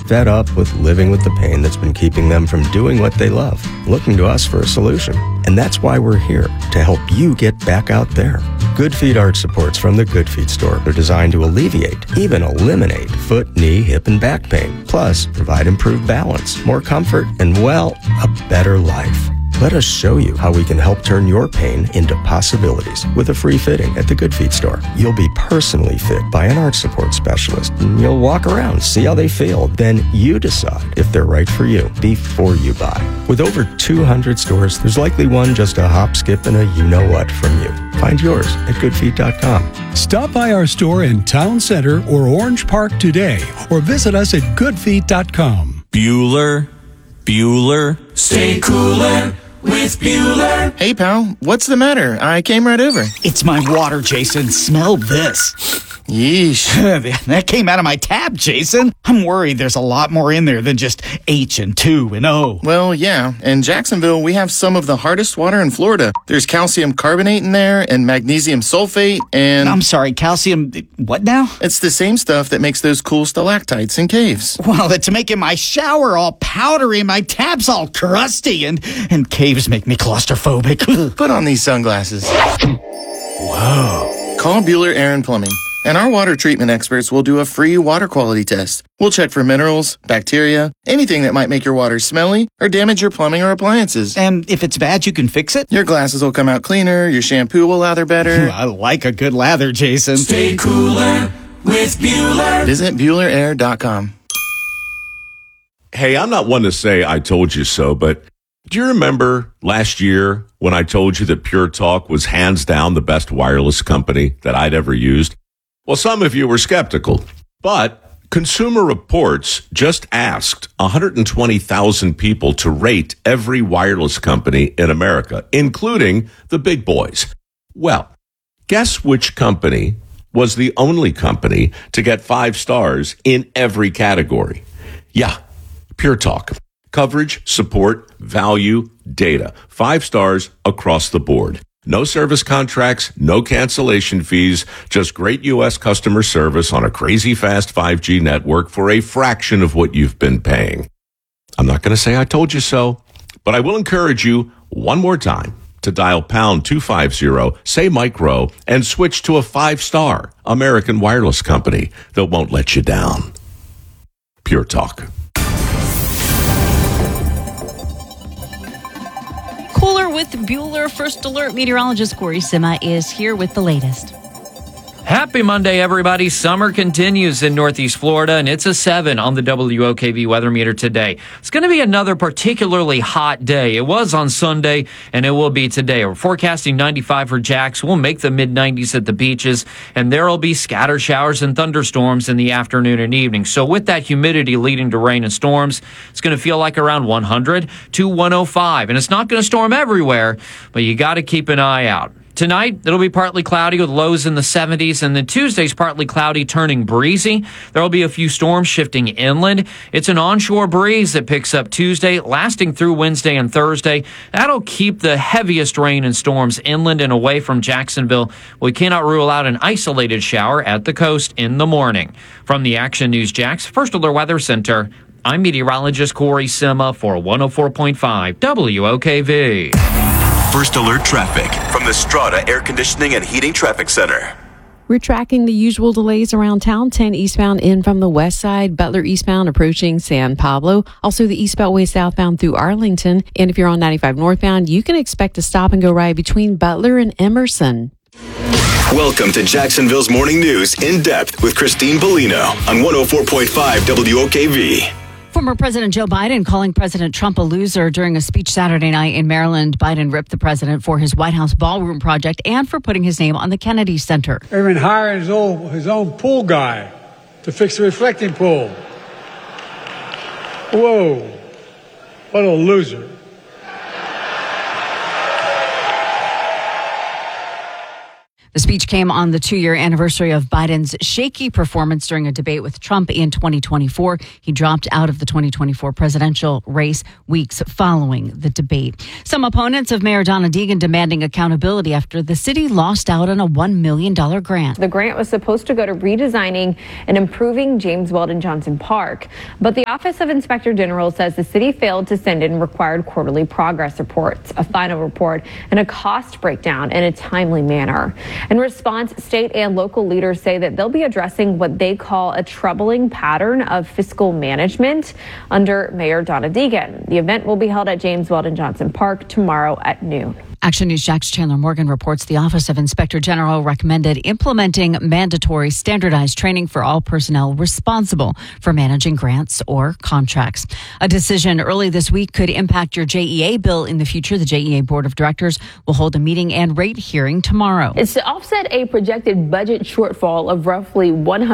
fed up with living with the pain that's been keeping them from doing what they love, looking to us for a solution. And that's why we're here, to help you get back out there. Good Feet arch supports from the Good Feet store are designed to alleviate, even eliminate, foot, knee, hip, and back pain. Plus, provide improved balance, more comfort, and, well, a better life. Let us show you how we can help turn your pain into possibilities with a free fitting at the Good Feet store. You'll be personally fit by an arch support specialist, and you'll walk around, see how they feel. Then you decide if they're right for you before you buy. With over 200 stores, there's likely one just a hop, skip, and a you-know-what from you. Find yours at goodfeet.com. Stop by our store in Town Center or Orange Park today, or visit us at goodfeet.com. Bueller, stay cooler with Bueller. Hey, pal, what's the matter? I came right over. It's my water, Jason. Smell this. Yeesh. That came out of my tap, Jason. I'm worried there's a lot more in there than just H and 2 and O. Well, yeah. In Jacksonville, we have some of the hardest water in Florida. There's calcium carbonate in there and magnesium sulfate and... I'm sorry, calcium... What now? It's the same stuff that makes those cool stalactites in caves. Well, it's making my shower all powdery and my tap's all crusty and caves make me claustrophobic. Put on these sunglasses. Whoa. Call Bueller Air & Plumbing, and our water treatment experts will do a free water quality test. We'll check for minerals, bacteria, anything that might make your water smelly or damage your plumbing or appliances. And if it's bad, you can fix it? Your glasses will come out cleaner, your shampoo will lather better. I like a good lather, Jason. Stay cooler with Bueller. Visit BuellerAir.com. Hey, I'm not one to say I told you so, but do you remember last year when I told you that Pure Talk was hands down the best wireless company that I'd ever used? Well, some of you were skeptical, but Consumer Reports just asked 120,000 people to rate every wireless company in America, including the big boys. Well, guess which company was the only company to get 5 stars in every category? Yeah, Pure Talk. Coverage, support, value, data. 5 stars across the board. No service contracts, no cancellation fees, just great U.S. customer service on a crazy fast 5G network for a fraction of what you've been paying. I'm not going to say I told you so, but I will encourage you one more time to dial pound 250, say micro, and switch to a 5-star American wireless company that won't let you down. Pure Talk. Cooler with Bueller. First Alert meteorologist Corey Sima is here with the latest. Happy Monday, everybody. Summer continues in Northeast Florida, and it's a 7 on the WOKV weather meter today. It's going to be another particularly hot day. It was on Sunday, and it will be today. We're forecasting 95 for Jax. We'll make the mid-90s at the beaches, and there will be scattered showers and thunderstorms in the afternoon and evening. So with that humidity leading to rain and storms, it's going to feel like around 100 to 105. And it's not going to storm everywhere, but you got to keep an eye out. Tonight, it'll be partly cloudy with lows in the 70s, and then Tuesday's partly cloudy, turning breezy. There will be a few storms shifting inland. It's an onshore breeze that picks up Tuesday, lasting through Wednesday and Thursday. That'll keep the heaviest rain and storms inland and away from Jacksonville. We cannot rule out an isolated shower at the coast in the morning. From the Action News Jax First Alert Weather Center, I'm meteorologist Corey Sima for 104.5 WOKV. First Alert traffic from the Strata Air Conditioning and Heating Traffic Center. We're tracking the usual delays around town. 10 eastbound in from the west side, Butler eastbound approaching San Pablo. Also the East Beltway southbound through Arlington. And if you're on 95 northbound, you can expect a stop and go ride between Butler and Emerson. Welcome to Jacksonville's Morning News in depth with Christine Bellino on 104.5 WOKV. Former President Joe Biden calling President Trump a loser during a speech Saturday night in Maryland. Biden ripped the president for his White House ballroom project and for putting his name on the Kennedy Center. Even hiring his own pool guy to fix the reflecting pool. Whoa, what a loser. The speech came on the 2-year anniversary of Biden's shaky performance during a debate with Trump in 2024. He dropped out of the 2024 presidential race weeks following the debate. Some opponents of Mayor Donna Deegan demanding accountability after the city lost out on a $1 million grant. The grant was supposed to go to redesigning and improving James Weldon Johnson Park. But the Office of Inspector General says the city failed to send in required quarterly progress reports, a final report, and a cost breakdown in a timely manner. In response, state and local leaders say that they'll be addressing what they call a troubling pattern of fiscal management under Mayor Donna Deegan. The event will be held at James Weldon Johnson Park tomorrow at noon. Action News Jack's Chandler Morgan reports the Office of Inspector General recommended implementing mandatory standardized training for all personnel responsible for managing grants or contracts. A decision early this week could impact your JEA bill in the future. The JEA Board of Directors will hold a meeting and rate hearing tomorrow. It's to offset a projected budget shortfall of roughly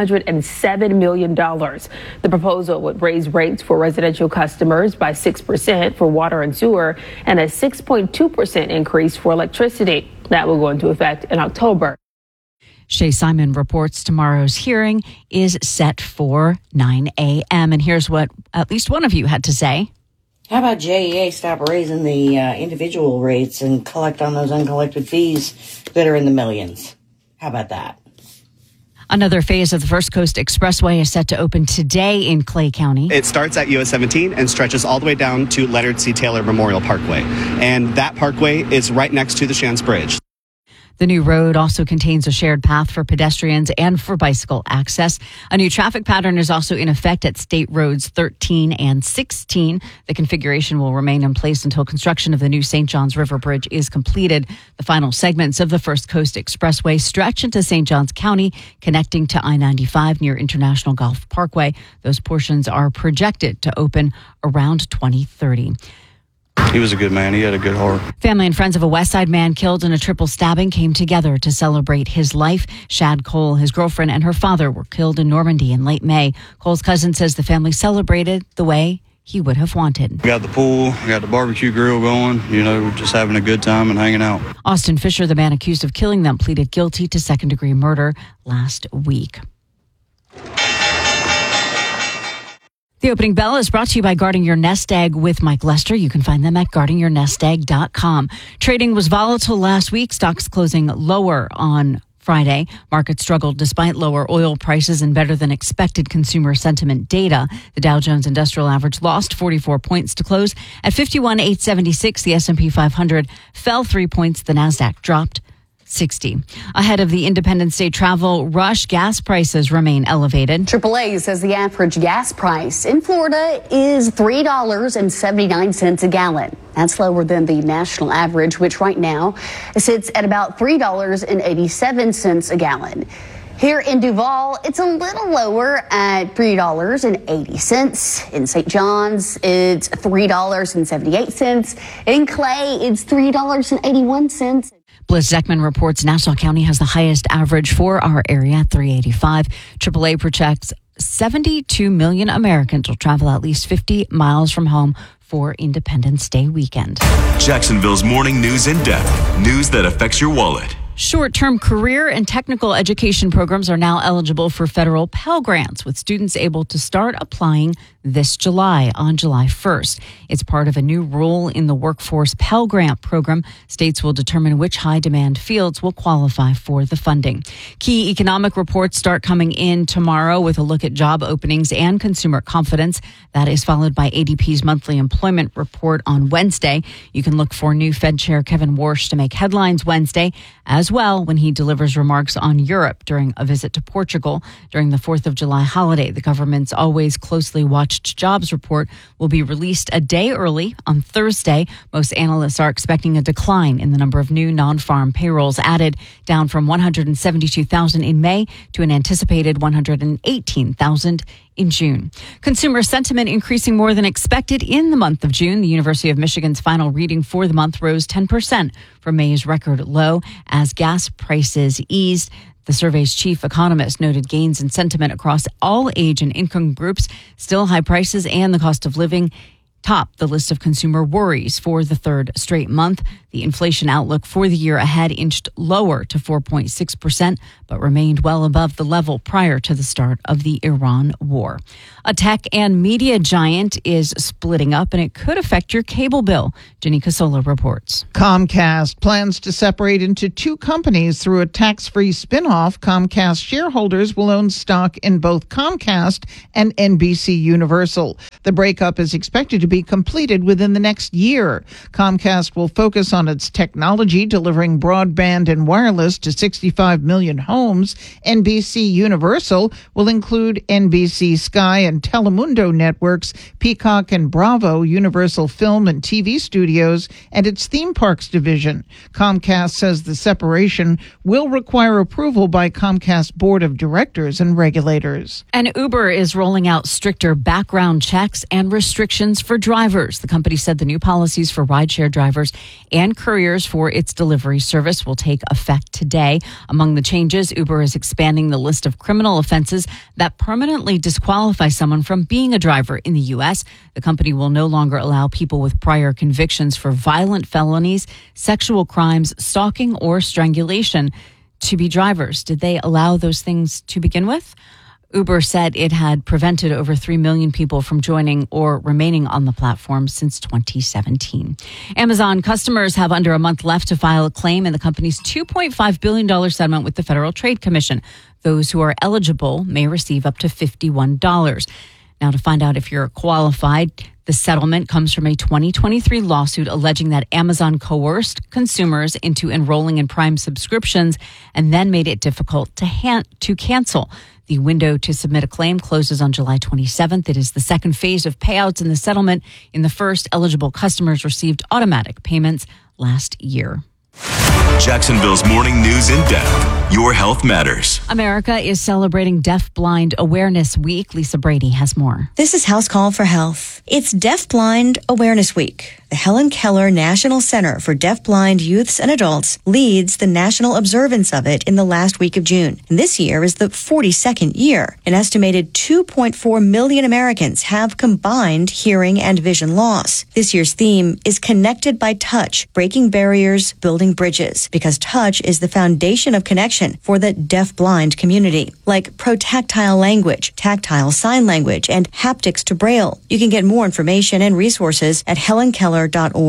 $107 million. The proposal would raise rates for residential customers by 6% for water and sewer and a 6.2% increase for electricity. That will go into effect in October. Shay Simon reports tomorrow's hearing is set for 9 a.m. And here's what at least one of you had to say. How about JEA stop raising the individual rates and collect on those uncollected fees that are in the millions? How about that? Another phase of the First Coast Expressway is set to open today in Clay County. It starts at US 17 and stretches all the way down to Leonard C. Taylor Memorial Parkway. And that parkway is right next to the Shands Bridge. The new road also contains a shared path for pedestrians and for bicycle access. A new traffic pattern is also in effect at State Roads 13 and 16. The configuration will remain in place until construction of the new St. Johns River Bridge is completed. The final segments of the First Coast Expressway stretch into St. Johns County, connecting to I-95 near International Golf Parkway. Those portions are projected to open around 2030. He was a good man. He had a good heart. Family and friends of a West Side man killed in a triple stabbing came together to celebrate his life. Shad Cole, his girlfriend, and her father were killed in Normandy in late May. Cole's cousin says the family celebrated the way he would have wanted. We got the pool, we got the barbecue grill going, we're just having a good time and hanging out. Austin Fisher, the man accused of killing them, pleaded guilty to second-degree murder last week. The opening bell is brought to you by Guarding Your Nest Egg with Mike Lester. You can find them at guardingyournestegg.com. Trading was volatile last week. Stocks closing lower on Friday. Markets struggled despite lower oil prices and better than expected consumer sentiment data. The Dow Jones Industrial Average lost 44 points to close at 51,876. The S&P 500 fell 3 points. The Nasdaq dropped 60. Ahead of the Independence Day travel rush, gas prices remain elevated. AAA says the average gas price in Florida is $3.79 a gallon. That's lower than the national average, which right now sits at about $3.87 a gallon. Here in Duval, it's a little lower at $3.80. In St. John's, it's $3.78. In Clay, it's $3.81. Bliss Zeckman reports Nassau County has the highest average for our area at $3.85. AAA projects 72 million Americans will travel at least 50 miles from home for Independence Day weekend. Jacksonville's morning news in depth. News that affects your wallet. Short-term career and technical education programs are now eligible for federal Pell Grants, with students able to start applying this July, on July 1st. It's part of a new rule in the Workforce Pell Grant program. States will determine which high-demand fields will qualify for the funding. Key economic reports start coming in tomorrow with a look at job openings and consumer confidence. That is followed by ADP's monthly employment report on Wednesday. You can look for new Fed Chair Kevin Warsh to make headlines Wednesday as well when he delivers remarks on Europe during a visit to Portugal. During the 4th of July holiday, the government's always closely watched jobs report will be released a day early on Thursday. Most analysts are expecting a decline in the number of new non-farm payrolls added, down from 172,000 in May to an anticipated 118,000 in June. Consumer sentiment increasing more than expected in the month of June. The University of Michigan's final reading for the month rose 10% from May's record low as gas prices eased. The survey's chief economist noted gains in sentiment across all age and income groups. Still, high prices and the cost of living topped the list of consumer worries for the third straight month. The inflation outlook for the year ahead inched lower to 4.6%, but remained well above the level prior to the start of the Iran war. A tech and media giant is splitting up, and it could affect your cable bill. Jenny Casola reports. Comcast plans to separate into two companies through a tax-free spinoff. Comcast shareholders will own stock in both Comcast and NBC Universal. The breakup is expected to be completed within the next year. Comcast will focus on its technology, delivering broadband and wireless to 65 million homes. NBC Universal will include NBC Sky and Telemundo networks, Peacock and Bravo, Universal Film and TV Studios, and its theme parks division. Comcast says the separation will require approval by Comcast Board of Directors and regulators. And Uber is rolling out stricter background checks and restrictions for drivers. The company said the new policies for rideshare drivers and couriers for its delivery service will take effect today. Among the changes, Uber is expanding the list of criminal offenses that permanently disqualify someone from being a driver in the U.S. The company will no longer allow people with prior convictions for violent felonies, sexual crimes, stalking, or strangulation to be drivers. Did they allow those things to begin with? Uber said it had prevented over 3 million people from joining or remaining on the platform since 2017. Amazon customers have under a month left to file a claim in the company's $2.5 billion settlement with the Federal Trade Commission. Those who are eligible may receive up to $51. Now, to find out if you're qualified, the settlement comes from a 2023 lawsuit alleging that Amazon coerced consumers into enrolling in Prime subscriptions and then made it difficult to cancel. The window to submit a claim closes on July 27th. It is the second phase of payouts in the settlement. In the first, eligible customers received automatic payments last year. Jacksonville's morning news in depth. Your health matters. America is celebrating Deaf Blind Awareness Week. Lisa Brady has more. This is House Call for Health. It's Deaf Blind Awareness Week. The Helen Keller National Center for Deafblind Youths and Adults leads the national observance of it in the last week of June. And this year is the 42nd year. An estimated 2.4 million Americans have combined hearing and vision loss. This year's theme is Connected by Touch, Breaking Barriers, Building Bridges, because touch is the foundation of connection for the deaf-blind community, like protactile language, tactile sign language, and haptics to Braille. You can get more information and resources at helenkeller.org.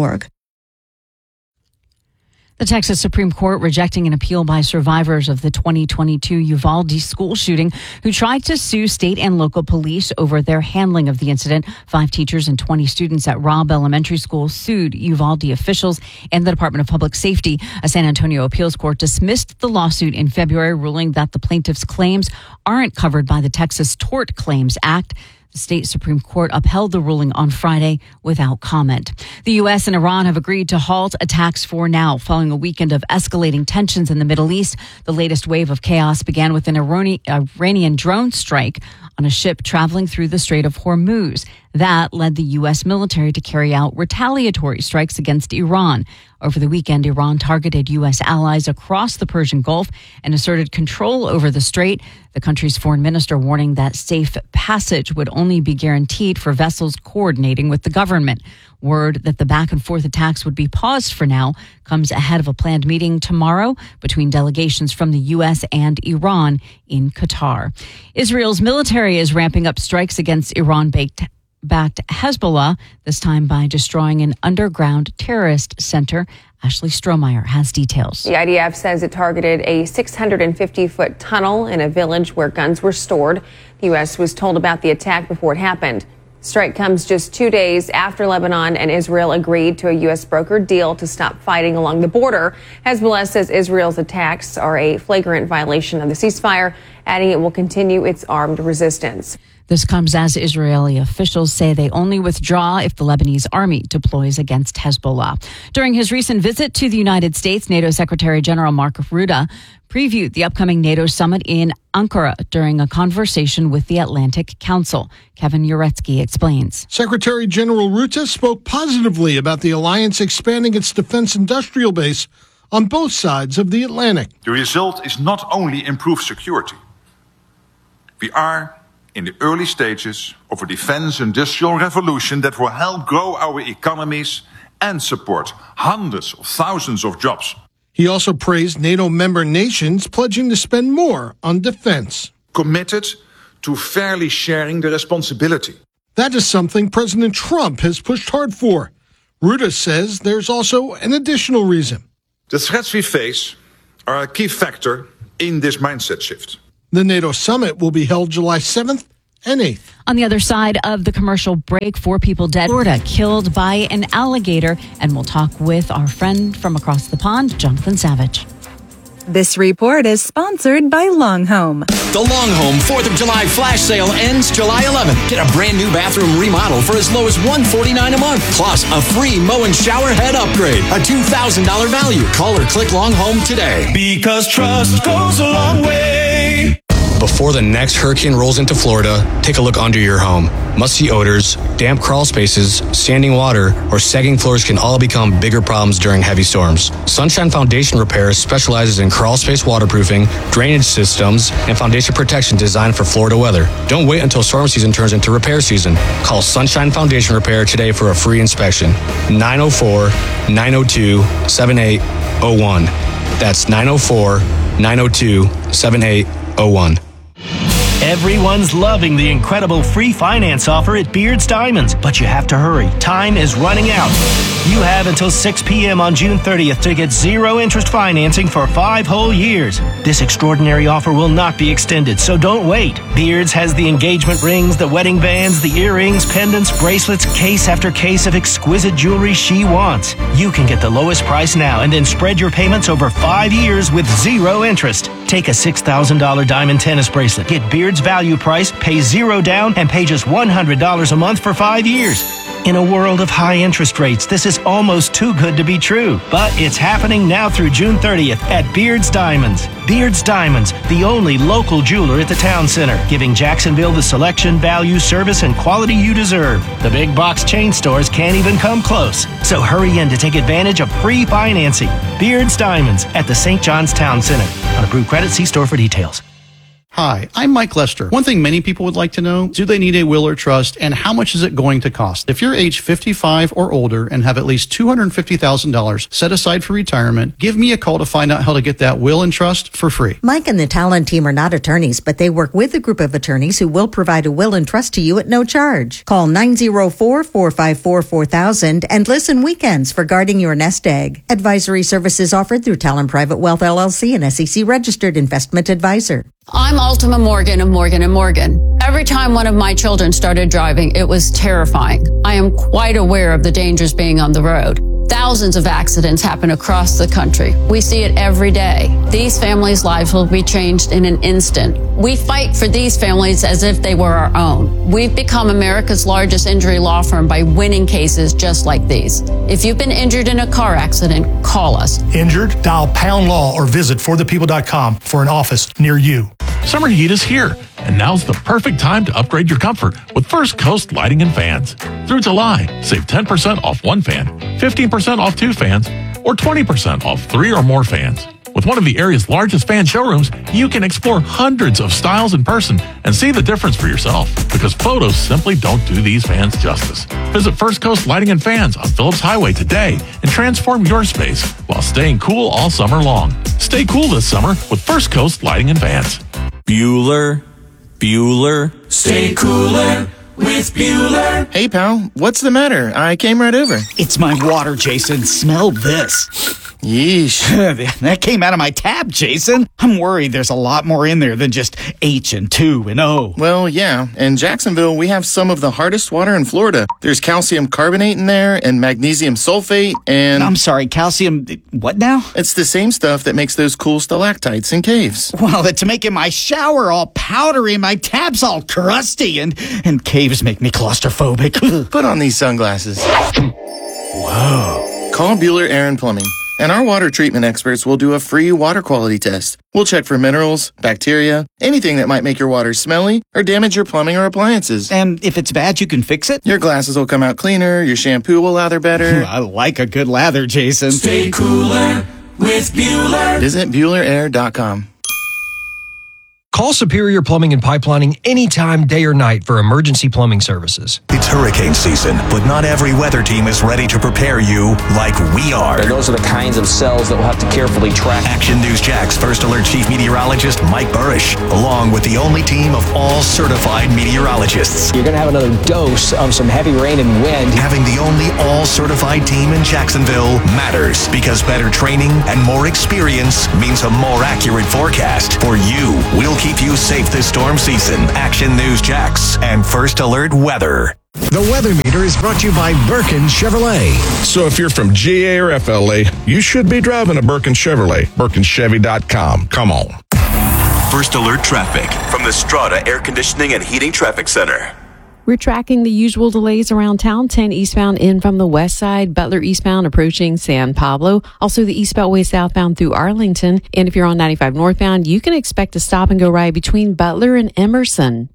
The Texas Supreme Court rejecting an appeal by survivors of the 2022 Uvalde school shooting who tried to sue state and local police over their handling of the incident. 5 teachers and 20 students at Robb Elementary School sued Uvalde officials and the Department of Public Safety. A San Antonio appeals court dismissed the lawsuit in February, ruling that the plaintiffs' claims aren't covered by the Texas Tort Claims Act. The state Supreme Court upheld the ruling on Friday without comment. The U.S. and Iran have agreed to halt attacks for now, following a weekend of escalating tensions in the Middle East. The latest wave of chaos began with an Iranian drone strike on a ship traveling through the Strait of Hormuz. That led the U.S. military to carry out retaliatory strikes against Iran. Over the weekend, Iran targeted U.S. allies across the Persian Gulf and asserted control over the strait. The country's foreign minister warning that safe passage would only be guaranteed for vessels coordinating with the government. Word that the back-and-forth attacks would be paused for now comes ahead of a planned meeting tomorrow between delegations from the U.S. and Iran in Qatar. Israel's military is ramping up strikes against Iran-backed Hezbollah, this time by destroying an underground terrorist center. Ashley Strohmeyer has details. The IDF says it targeted a 650-foot tunnel in a village where guns were stored. The U.S. was told about the attack before it happened. The strike comes just 2 days after Lebanon and Israel agreed to a U.S. brokered deal to stop fighting along the border. Hezbollah says Israel's attacks are a flagrant violation of the ceasefire, adding it will continue its armed resistance. This comes as Israeli officials say they only withdraw if the Lebanese army deploys against Hezbollah. During his recent visit to the United States, NATO Secretary General Mark Rutte previewed the upcoming NATO summit in Ankara during a conversation with the Atlantic Council. Kevin Uretsky explains. Secretary General Rutte spoke positively about the alliance expanding its defense industrial base on both sides of the Atlantic. The result is not only improved security. We are in the early stages of a defense industrial revolution that will help grow our economies and support hundreds of thousands of jobs. He also praised NATO member nations pledging to spend more on defense. Committed to fairly sharing the responsibility. That is something President Trump has pushed hard for. Rutte says there's also an additional reason. The threats we face are a key factor in this mindset shift. The NATO summit will be held July 7th and 8th. On the other side of the commercial break, 4 people dead, Florida killed by an alligator. And we'll talk with our friend from across the pond, Jonathan Savage. This report is sponsored by Long Home. The Long Home 4th of July flash sale ends July 11th. Get a brand new bathroom remodel for as low as $149 a month. Plus a free mow and shower head upgrade. A $2,000 value. Call or click Long Home today. Because trust goes a long way. Before the next hurricane rolls into Florida, take a look under your home. Musty odors, damp crawl spaces, standing water, or sagging floors can all become bigger problems during heavy storms. Sunshine Foundation Repair specializes in crawl space waterproofing, drainage systems, and foundation protection designed for Florida weather. Don't wait until storm season turns into repair season. Call Sunshine Foundation Repair today for a free inspection. 904-902-7801. That's 904-902-7801. Everyone's loving the incredible free finance offer at Beard's Diamonds, but you have to hurry. Time is running out. You have until 6 p.m. on June 30th to get zero interest financing for 5 whole years. This extraordinary offer will not be extended, so don't wait. Beard's has the engagement rings, the wedding bands, the earrings, pendants, bracelets, case after case of exquisite jewelry she wants. You can get the lowest price now and then spread your payments over 5 years with zero interest. Take a $6,000 diamond tennis bracelet. Get Beard's value price, pay zero down, and pay just $100 a month for 5 years. In a world of high interest rates, this is almost too good to be true. But it's happening now through June 30th at Beard's Diamonds. Beard's Diamonds, the only local jeweler at the town center, giving Jacksonville the selection, value, service, and quality you deserve. The big box chain stores can't even come close. So hurry in to take advantage of free financing. Beard's Diamonds at the St. John's Town Center. On approved credit, see store for details. Hi, I'm Mike Lester. One thing many people would like to know, do they need a will or trust, and how much is it going to cost? If you're age 55 or older and have at least $250,000 set aside for retirement, give me a call to find out how to get that will and trust for free. Mike and the Talon team are not attorneys, but they work with a group of attorneys who will provide a will and trust to you at no charge. Call 904-454-4000 and listen weekends for guarding your nest egg. Advisory services offered through Talon Private Wealth LLC, an SEC registered investment advisor. I'm Ultima Morgan of Morgan & Morgan. Every time one of my children started driving, it was terrifying. I am quite aware of the dangers being on the road. Thousands of accidents happen across the country. We see it every day. These families' lives will be changed in an instant. We fight for these families as if they were our own. We've become America's largest injury law firm by winning cases just like these. If you've been injured in a car accident, call us. Injured? Dial pound law or visit forthepeople.com for an office near you. Summer heat is here, and now's the perfect time to upgrade your comfort with First Coast Lighting and Fans. Through July, save 10% off one fan, 15% off two fans, or 20% off 3 or more fans. With one of the area's largest fan showrooms, you can explore hundreds of styles in person and see the difference for yourself, because photos simply don't do these fans justice. Visit First Coast Lighting and Fans on Phillips Highway today and transform your space while staying cool all summer long. Stay cool this summer with First Coast Lighting and Fans. Bueller. Stay cooler with Bueller. Hey, pal, what's the matter? I came right over. It's my water, Jason. Smell this. Yeesh. That came out of my tap, Jason. I'm worried there's a lot more in there than just H and 2 and O. Well, yeah. In Jacksonville, we have some of the hardest water in Florida. There's calcium carbonate in there and magnesium sulfate and... I'm sorry, calcium... what now? It's the same stuff that makes those cool stalactites in caves. Well, it's making my shower all powdery, my tap's all crusty, and caves make me claustrophobic. Put on these sunglasses. Whoa. Call Bueller Air & Plumbing, and our water treatment experts will do a free water quality test. We'll check for minerals, bacteria, anything that might make your water smelly or damage your plumbing or appliances. And if it's bad, you can fix it? Your glasses will come out cleaner, your shampoo will lather better. I like a good lather, Jason. Stay cooler with Bueller. Visit BuellerAir.com. Call Superior Plumbing and Pipelining anytime, day or night for emergency plumbing services. It's hurricane season, but not every weather team is ready to prepare you like we are. And those are the kinds of cells that we'll have to carefully track. Action News Jax First Alert Chief Meteorologist Mike Burrish, along with the only team of all certified meteorologists. You're going to have another dose of some heavy rain and wind. Having the only all-certified team in Jacksonville matters because better training and more experience means a more accurate forecast for you. We'll keep you safe this storm season. Action News Jax and First Alert Weather. The Weather Meter is brought to you by Birkin Chevrolet. So if you're from GA or FLA, you should be driving a Birkin Chevrolet. BirkinChevy.com. Come on. First Alert traffic from the Strata Air Conditioning and Heating Traffic Center. We're tracking the usual delays around town. 10 eastbound in from the west side, Butler eastbound approaching San Pablo. Also the East Beltway southbound through Arlington. And if you're on 95 northbound, you can expect a stop and go ride between Butler and Emerson.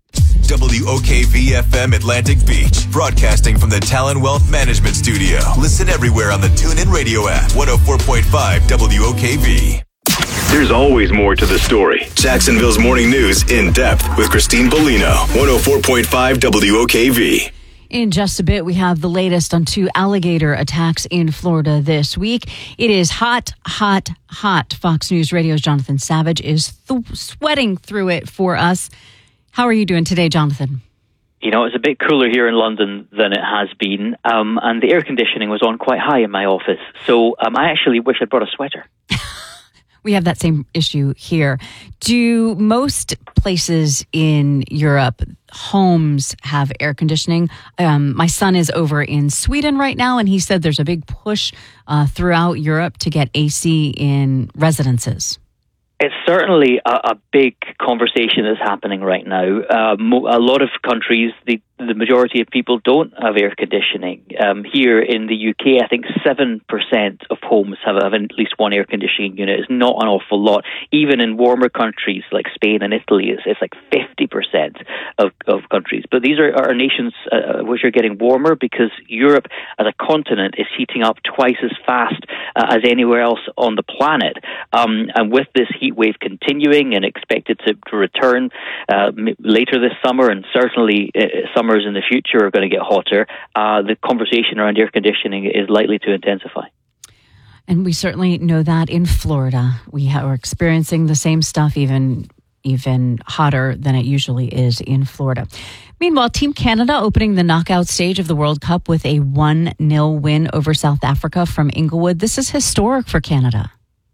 WOKV-FM Atlantic Beach, broadcasting from the Talon Wealth Management Studio. Listen everywhere on the TuneIn Radio app. 104.5 WOKV. There's always more to the story. Jacksonville's Morning News in depth with Christine Bellino. 104.5 WOKV. In just a bit, we have the latest on 2 alligator attacks in Florida this week. It is hot, hot, hot. Fox News Radio's Jonathan Savage is sweating through it for us. How are you doing today, Jonathan? You know, it's a bit cooler here in London than it has been, and the air conditioning was on quite high in my office. So I actually wish I'd brought a sweater. We have that same issue here. Do most places in Europe, homes, have air conditioning? My son is over in Sweden right now, and he said there's a big push throughout Europe to get AC in residences. It's certainly a big conversation that's happening right now. A lot of countries, the majority of people don't have air conditioning. Here in the UK, I think 7% of homes have at least one air conditioning unit. It's not an awful lot. Even in warmer countries like Spain and Italy, it's like 50% of countries. But these are nations which are getting warmer because Europe as a continent is heating up twice as fast as anywhere else on the planet. And with this heat wave continuing and expected to return later this summer, and certainly summers in the future are going to get hotter, the conversation around air conditioning is likely to intensify. And we certainly know that in Florida. We are experiencing the same stuff, even hotter than it usually is in Florida. Meanwhile, Team Canada opening the knockout stage of the World Cup with a 1-0 win over South Africa from Inglewood. This is historic for Canada.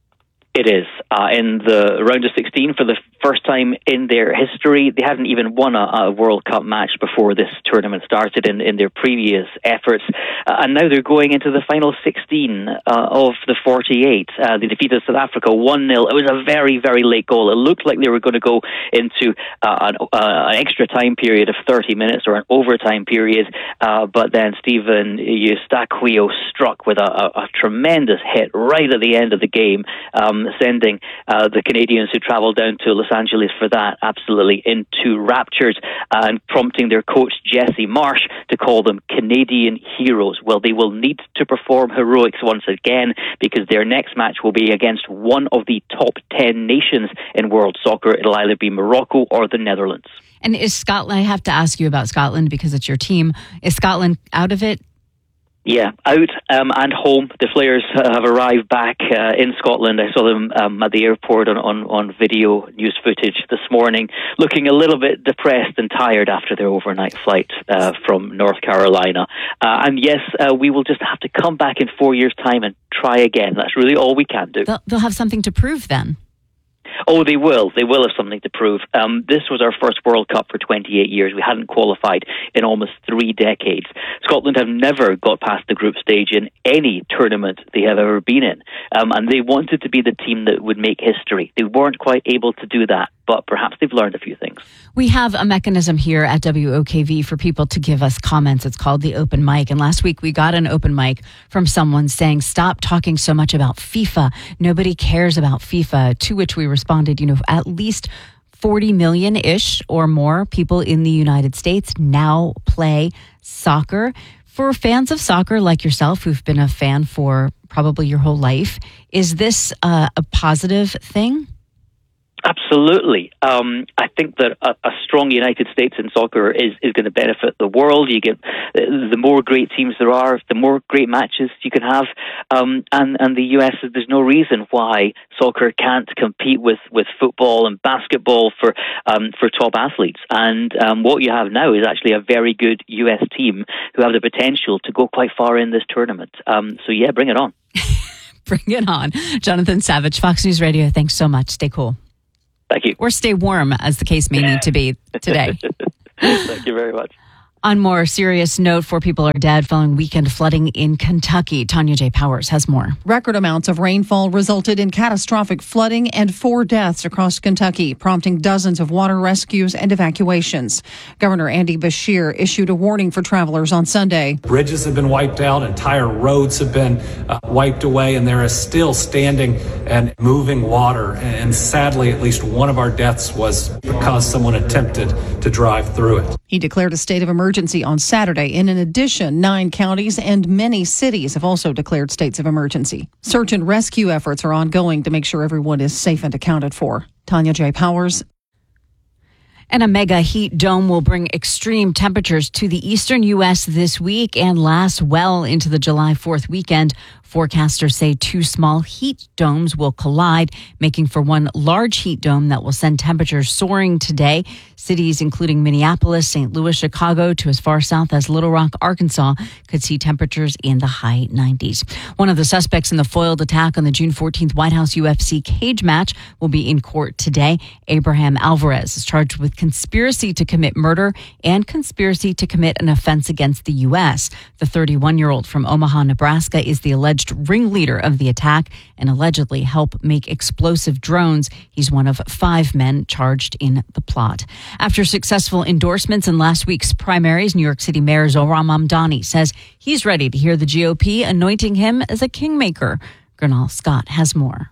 It is. In the round of 16, for the first time in their history, they hadn't even won a World Cup match before this tournament started in their previous efforts. And now they're going into the final 16 of the 48. They defeated South Africa 1-0. It was a very, very late goal. It looked like they were going to go into an extra time period of 30 minutes or an overtime period. But then Steven Eustáquio struck with a tremendous hit right at the end of the game, sending the Canadians who travelled down to Los Angeles for that absolutely into raptures, and prompting their coach Jesse Marsh to call them Canadian heroes. Well, they will need to perform heroics once again because their next match will be against one of the top 10 nations in world soccer. It'll either be Morocco or the Netherlands. And is Scotland, I have to ask you about Scotland because it's your team. Is Scotland out of it? Yeah, out and home. The Flares have arrived back in Scotland. I saw them at the airport on video news footage this morning, looking a little bit depressed and tired after their overnight flight from North Carolina. And yes, we will just have to come back in 4 years' time and try again. That's really all we can do. They'll have something to prove then. Oh, they will. They will have something to prove. This was our first World Cup for 28 years. We hadn't qualified in almost 3 decades. Scotland have never got past the group stage in any tournament they have ever been in. And they wanted to be the team that would make history. They weren't quite able to do that, but perhaps they've learned a few things. We have a mechanism here at WOKV for people to give us comments. It's called the open mic. And last week we got an open mic from someone saying, stop talking so much about FIFA. Nobody cares about FIFA. To which we responded, at least 40 million-ish or more people in the United States now play soccer. For fans of soccer like yourself, who've been a fan for probably your whole life, is this a positive thing? Absolutely. I think that a strong United States in soccer is going to benefit the world. You get the more great teams there are, the more great matches you can have. And the US, there's no reason why soccer can't compete with football and basketball for top athletes. And what you have now is actually a very good US team who have the potential to go quite far in this tournament. So yeah, bring it on. Bring it on. Jonathan Savage, Fox News Radio. Thanks so much. Stay cool. Thank you. Or stay warm, as the case may need to be today. Thank you very much. On more serious note, 4 people are dead following weekend flooding in Kentucky. Tanya J. Powers has more. Record amounts of rainfall resulted in catastrophic flooding and 4 deaths across Kentucky, prompting dozens of water rescues and evacuations. Governor Andy Beshear issued a warning for travelers on Sunday. Bridges have been wiped out, entire roads have been wiped away, and there is still standing and moving water. And sadly, at least one of our deaths was because someone attempted to drive through it. He declared a state of emergency on Saturday, and in addition, 9 counties and many cities have also declared states of emergency. Search and rescue efforts are ongoing to make sure everyone is safe and accounted for. Tanya J. Powers. And a mega heat dome will bring extreme temperatures to the eastern U.S. this week and last well into the July 4th weekend. Forecasters say 2 small heat domes will collide, making for one large heat dome that will send temperatures soaring today. Cities including Minneapolis, St. Louis, Chicago, to as far south as Little Rock, Arkansas, could see temperatures in the high 90s. One of the suspects in the foiled attack on the June 14th White House UFC cage match will be in court today. Abraham Alvarez is charged with conspiracy to commit murder and conspiracy to commit an offense against the U.S. The 31-year-old from Omaha, Nebraska, is the alleged ringleader of the attack and allegedly helped make explosive drones. He's one of 5 men charged in the plot. After successful endorsements in last week's primaries, New York City Mayor Zohran Mamdani says he's ready to hear the GOP anointing him as a kingmaker. Gernal Scott has more.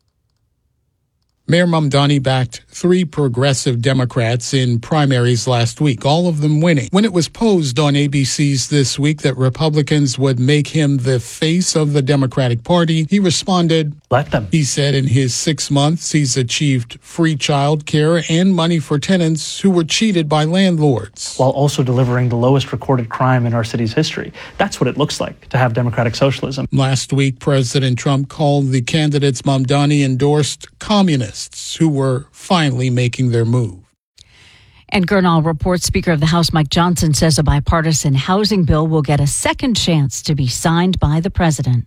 Mayor Mamdani backed 3 progressive Democrats in primaries last week, all of them winning. When it was posed on ABC's This Week that Republicans would make him the face of the Democratic Party, he responded, "Let them." He said in his 6 months, he's achieved free child care and money for tenants who were cheated by landlords. While also delivering the lowest recorded crime in our city's history. That's what it looks like to have democratic socialism. Last week, President Trump called the candidates Mamdani endorsed communists who were finally making their move. And Gernal reports Speaker of the House Mike Johnson says a bipartisan housing bill will get a second chance to be signed by the president.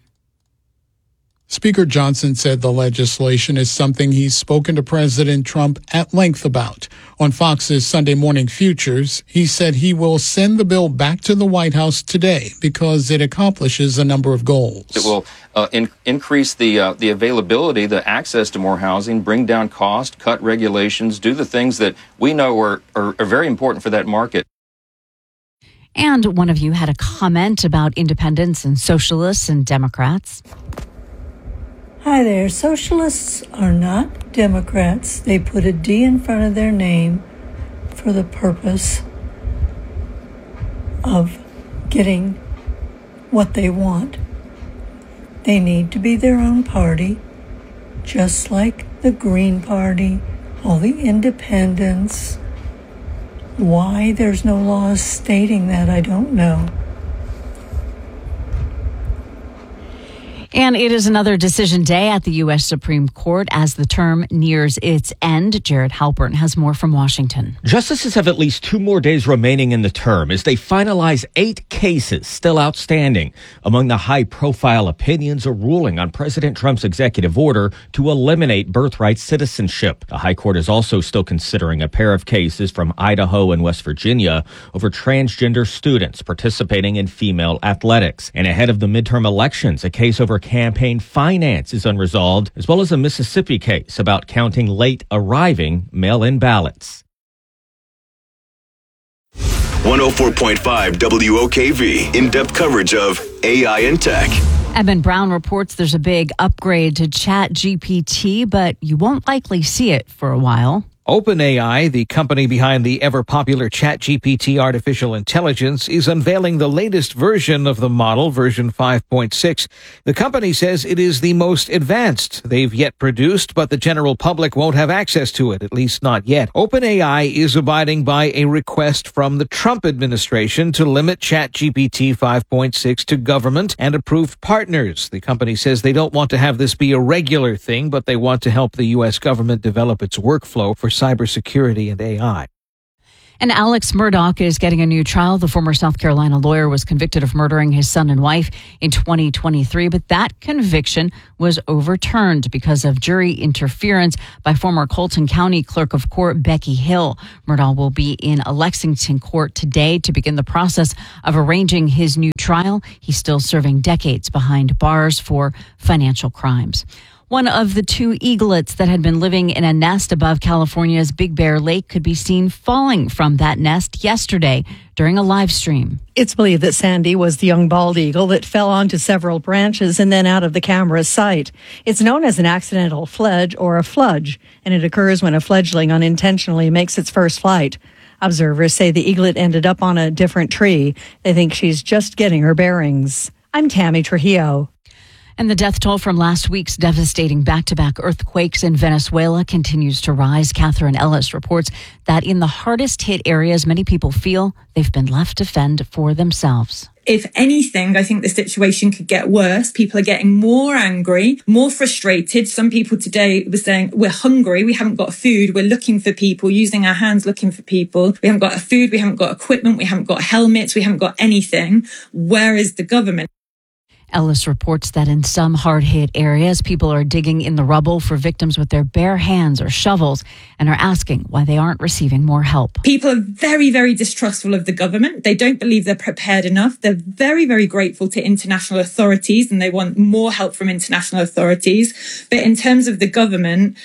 Speaker Johnson said the legislation is something he's spoken to President Trump at length about. On Fox's Sunday Morning Futures, he said he will send the bill back to the White House today because it accomplishes a number of goals. It will increase the availability, the access to more housing, bring down cost, cut regulations, do the things that we know are very important for that market. And one of you had a comment about independents and socialists and Democrats. Hi there. Socialists are not Democrats. They put a D in front of their name for the purpose of getting what they want. They need to be their own party, just like the Green Party, all the independents. Why there's no laws stating that, I don't know. And it is another decision day at the U.S. Supreme Court as the term nears its end. Jared Halpern has more from Washington. Justices have at least 2 more days remaining in the term as they finalize 8 cases still outstanding. Among the high-profile opinions, a ruling on President Trump's executive order to eliminate birthright citizenship. The High Court is also still considering a pair of cases from Idaho and West Virginia over transgender students participating in female athletics. And ahead of the midterm elections, a case over campaign finance is unresolved, as well as a Mississippi case about counting late arriving mail-in ballots. 104.5 WOKV, in-depth coverage of AI and tech. Eben Brown reports there's a big upgrade to ChatGPT, but you won't likely see it for a while. OpenAI, the company behind the ever-popular ChatGPT artificial intelligence, is unveiling the latest version of the model, version 5.6. The company says it is the most advanced they've yet produced, but the general public won't have access to it, at least not yet. OpenAI is abiding by a request from the Trump administration to limit ChatGPT 5.6 to government and approved partners. The company says they don't want to have this be a regular thing, but they want to help the U.S. government develop its workflow for cybersecurity and AI. And Alex Murdaugh is getting a new trial. The former South Carolina lawyer was convicted of murdering his son and wife in 2023, but that conviction was overturned because of jury interference by former Colton County Clerk of Court Becky Hill. Murdaugh will be in a Lexington court today to begin the process of arranging his new trial. He's still serving decades behind bars for financial crimes. One of the two eaglets that had been living in a nest above California's Big Bear Lake could be seen falling from that nest yesterday during a live stream. It's believed that Sandy was the young bald eagle that fell onto several branches and then out of the camera's sight. It's known as an accidental fledge or a fludge, and it occurs when a fledgling unintentionally makes its first flight. Observers say the eaglet ended up on a different tree. They think she's just getting her bearings. I'm Tammy Trujillo. And the death toll from last week's devastating back-to-back earthquakes in Venezuela continues to rise. Catherine Ellis reports that in the hardest hit areas, many people feel they've been left to fend for themselves. If anything, I think the situation could get worse. People are getting more angry, more frustrated. Some people today were saying, we're hungry, we haven't got food, we're looking for people, using our hands looking for people. We haven't got food, we haven't got equipment, we haven't got helmets, we haven't got anything. Where is the government? Ellis reports that in some hard-hit areas, people are digging in the rubble for victims with their bare hands or shovels and are asking why they aren't receiving more help. People are very, very distrustful of the government. They don't believe they're prepared enough. They're very, very grateful to international authorities and they want more help from international authorities. But in terms of the government,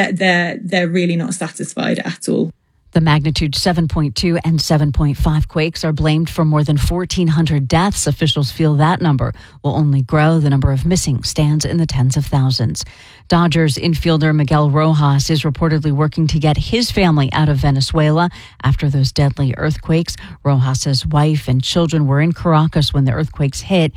they're really not satisfied at all. The magnitude 7.2 and 7.5 quakes are blamed for more than 1,400 deaths. Officials feel that number will only grow. The number of missing stands in the tens of thousands. Dodgers infielder Miguel Rojas is reportedly working to get his family out of Venezuela after those deadly earthquakes. Rojas's wife and children were in Caracas when the earthquakes hit.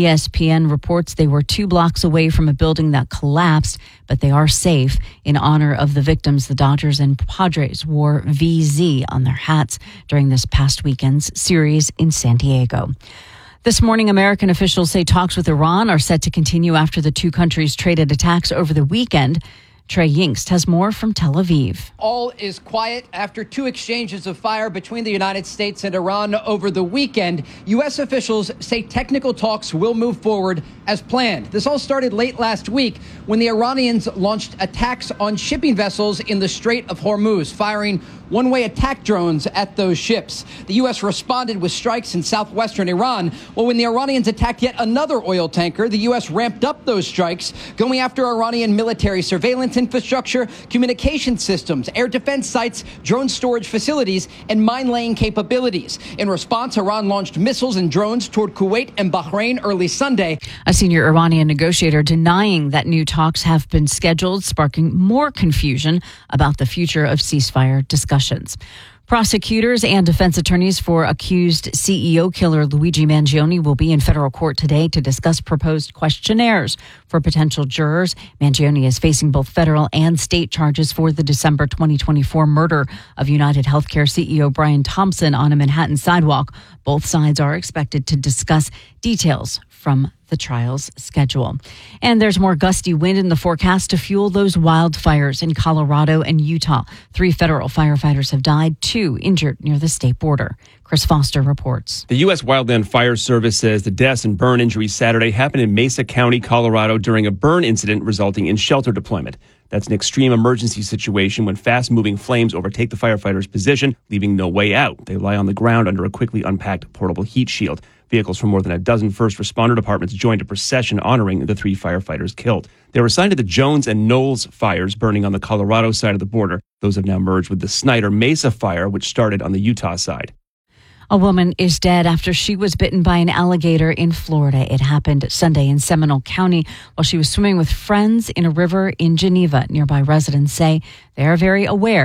ESPN reports they were 2 blocks away from a building that collapsed, but they are safe. In honor of the victims, the Dodgers and Padres wore VZ on their hats during this past weekend's series in San Diego. This morning, American officials say talks with Iran are set to continue after the two countries traded attacks over the weekend. Trey Yingst has more from Tel Aviv. All is quiet after 2 exchanges of fire between the United States and Iran over the weekend. U.S. officials say technical talks will move forward as planned. This all started late last week when the Iranians launched attacks on shipping vessels in the Strait of Hormuz, firing one-way attack drones at those ships. The U.S. responded with strikes in southwestern Iran. Well, when the Iranians attacked yet another oil tanker, the U.S. ramped up those strikes, going after Iranian military surveillance infrastructure, communication systems, air defense sites, drone storage facilities, and mine-laying capabilities. In response, Iran launched missiles and drones toward Kuwait and Bahrain early Sunday. A senior Iranian negotiator denying that new talks have been scheduled, sparking more confusion about the future of ceasefire discussions. Prosecutors and defense attorneys for accused CEO killer Luigi Mangione will be in federal court today to discuss proposed questionnaires for potential jurors. Mangione is facing both federal and state charges for the December 2024 murder of United Healthcare CEO Brian Thompson on a Manhattan sidewalk. Both sides are expected to discuss details from the trial's schedule. And there's more gusty wind in the forecast to fuel those wildfires in Colorado and Utah. 3 federal firefighters have died, 2 injured near the state border. Chris Foster reports. The U.S. Wildland Fire Service says the deaths and burn injuries Saturday happened in Mesa County, Colorado during a burn incident resulting in shelter deployment. That's an extreme emergency situation when fast-moving flames overtake the firefighters' position, leaving no way out. They lie on the ground under a quickly unpacked portable heat shield. Vehicles from more than a dozen first responder departments joined a procession honoring the 3 firefighters killed. They were assigned to the Jones and Knowles fires burning on the Colorado side of the border. Those have now merged with the Snyder Mesa fire, which started on the Utah side. A woman is dead after she was bitten by an alligator in Florida. It happened Sunday in Seminole County while she was swimming with friends in a river in Geneva. Nearby residents say they are very aware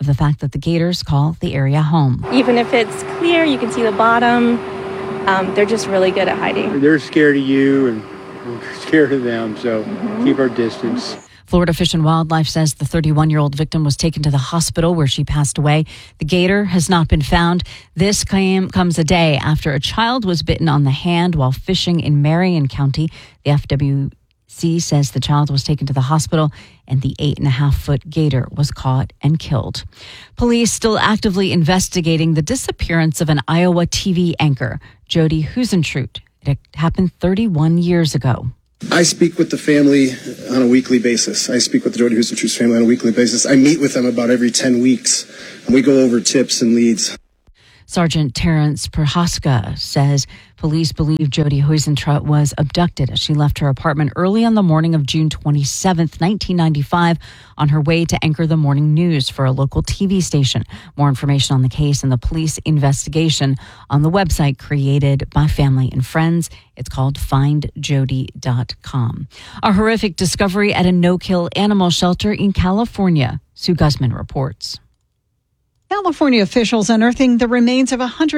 of the fact that the Gators call the area home. Even if it's clear, you can see the bottom. They're just really good at hiding. They're scared of you and we're scared of them, so keep our distance. Florida Fish and Wildlife says the 31-year-old victim was taken to the hospital where she passed away. The gator has not been found. This comes a day after a child was bitten on the hand while fishing in Marion County. The FWC says the child was taken to the hospital and the 8.5-foot gator was caught and killed. Police still actively investigating the disappearance of an Iowa TV anchor, Jody Huisentruit. It happened 31 years ago. I speak with the family on a weekly basis. I speak with the Jody Huisentruit's family on a weekly basis. I meet with them about every 10 weeks, and we go over tips and leads. Sergeant Terrence Prohaska says police believe Jody Huisentruit was abducted as she left her apartment early on the morning of June 27th, 1995, on her way to anchor the morning news for a local TV station. More information on the case and the police investigation on the website created by family and friends. It's called findjody.com. A horrific discovery at a no-kill animal shelter in California. Sue Guzman reports. California officials unearthing the remains of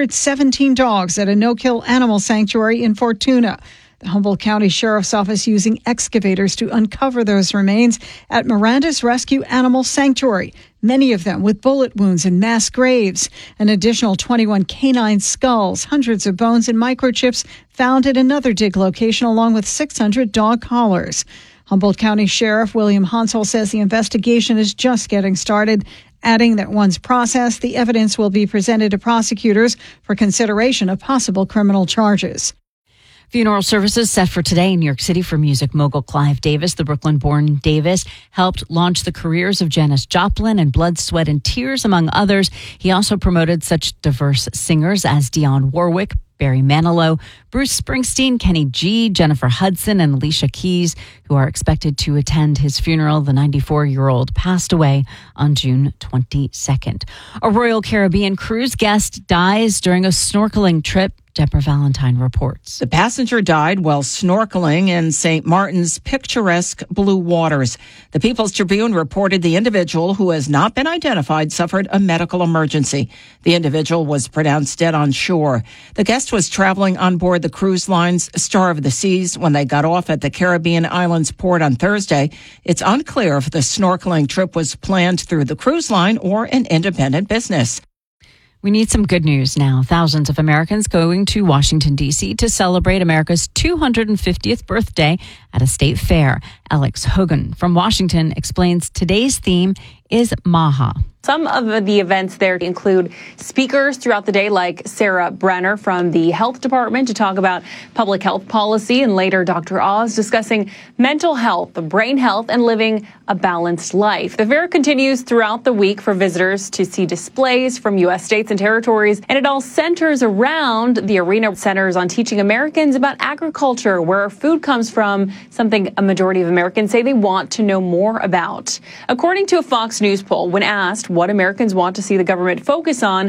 117 dogs at a no-kill animal sanctuary in Fortuna. The Humboldt County Sheriff's Office using excavators to uncover those remains at Miranda's Rescue Animal Sanctuary, many of them with bullet wounds and mass graves. An additional 21 canine skulls, hundreds of bones and microchips found at another dig location, along with 600 dog collars. Humboldt County Sheriff William Hansel says the investigation is just getting started, adding that once processed, the evidence will be presented to prosecutors for consideration of possible criminal charges. Funeral services set for today in New York City for music mogul Clive Davis. The Brooklyn-born Davis helped launch the careers of Janis Joplin and Blood, Sweat, and Tears, among others. He also promoted such diverse singers as Dionne Warwick, Barry Manilow, Bruce Springsteen, Kenny G, Jennifer Hudson, and Alicia Keys, who are expected to attend his funeral. The 94-year-old passed away on June 22nd. A Royal Caribbean cruise guest dies during a snorkeling trip. Deborah Valentine reports. The passenger died while snorkeling in St. Martin's picturesque blue waters. The People's Tribune reported the individual, who has not been identified, suffered a medical emergency. The individual was pronounced dead on shore. The guest was traveling on board the cruise line's Star of the Seas when they got off at the Caribbean Islands port on Thursday. It's unclear if the snorkeling trip was planned through the cruise line or an independent business. We need some good news now. Thousands of Americans going to Washington, D.C. to celebrate America's 250th birthday at a state fair. Alex Hogan from Washington explains today's theme is MAHA. Some of the events there include speakers throughout the day like Sarah Brenner from the Health Department to talk about public health policy, and later Dr. Oz discussing mental health, brain health, and living a balanced life. The fair continues throughout the week for visitors to see displays from U.S. states and territories, and it all centers around the arena centers on teaching Americans about agriculture, where our food comes from, something a majority of Americans say they want to know more about. According to a Fox News poll, when asked what Americans want to see the government focus on,